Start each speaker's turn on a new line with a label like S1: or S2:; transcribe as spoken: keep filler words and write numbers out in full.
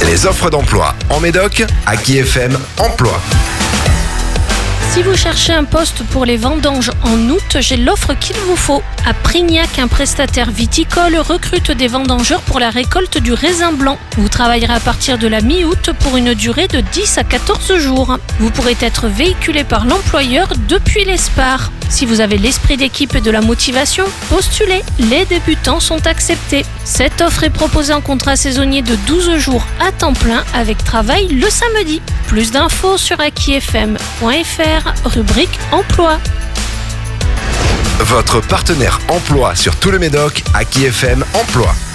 S1: Les offres d'emploi en Médoc, Aki F M Emploi.
S2: Si vous cherchez un poste pour les vendanges en août, j'ai l'offre qu'il vous faut. À Prignac, un prestataire viticole recrute des vendangeurs pour la récolte du raisin blanc. Vous travaillerez à partir de la mi-août pour une durée de dix à quatorze jours. Vous pourrez être véhiculé par l'employeur depuis l'Espar. Si vous avez l'esprit d'équipe et de la motivation, postulez. Les débutants sont acceptés. Cette offre est proposée en contrat saisonnier de douze jours à temps plein avec travail le samedi. Plus d'infos sur aki f m point f r, rubrique emploi.
S1: Votre partenaire emploi sur tout le Médoc, Aki F M Emploi.